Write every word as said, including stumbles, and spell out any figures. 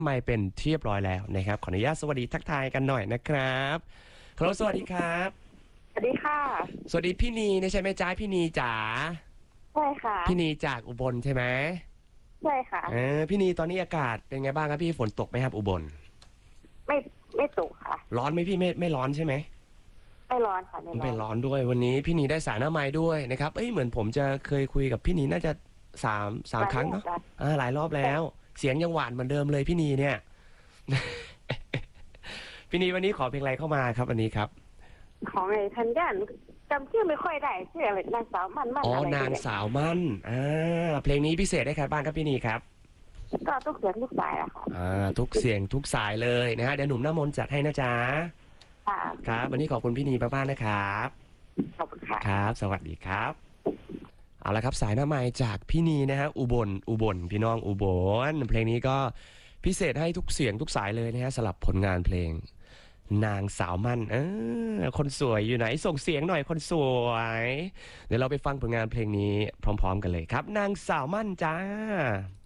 ไม่เป็นที่เรียบร้อยแล้วนะครับขออนุญาตสวัสดีทักทายกันหน่อยนะครับครับสวัสดีครับสวัสดีค่ะสวัสดีพี่นีนะใช่ไหมจ้าพี่นีจ๋าใช่ค่ะพี่นีจากอุบลใช่ไหมใช่ค่ะเออพี่นีตอนนี้อากาศเป็นไงบ้างครับพี่ฝนตกไหมครับอุบลไม่ไม่ตกค่ะร้อนไหมพี่ไม่ไม่ร้อนใช่ไหมไม่ร้อนค่ะไม่ร้ไม่อนร้อนด้วยวันนี้พี่นีได้สารหน้าไม้ด้วยนะครับเอ้ยเหมือนผมจะเคยคุยกับพี่นีน่าจะสามสามครั้งเนาะอ่าหลายรอบแล้วเสียงยังหวานเหมือนเดิมเลยพี่นีเนี่ย พี่นีวันนี้ขอเพลงอะไรเข้ามาครับวันนี้ครับของไอ้ทันยันจำชื่อไม่ค่อยได้ชื่ออะไรนางสาวมันมันอ๋ออะไรนางสาวมั่นอ่าเพลงนี้พิเศษได้ใครบ้างครับพี่นีครับก็ทุกเสียงทุกสายอะค่ะอ่าทุกเสียงทุกสายเลยนะฮะเดี๋ยวหนุ่มหน้ามนต์จัดให้นะจ๊ะค่ะครับวันนี้ขอบคุณพี่นีมากๆนะครับขอบคุณค่ะครับสวัสดีครับเอาละครับสายหน้าไม้จากพี่นีนะฮะอุบลอุบลพี่น้องอุบลเพลงนี้ก็พิเศษให้ทุกเสียงทุกสายเลยนะฮะสำหรับผลงานเพลงนางสาวมั่นเออคนสวยอยู่ไหนส่งเสียงหน่อยคนสวยเดี๋ยวเราไปฟังผลงานเพลงนี้พร้อมๆกันเลยครับนางสาวมั่นจ้า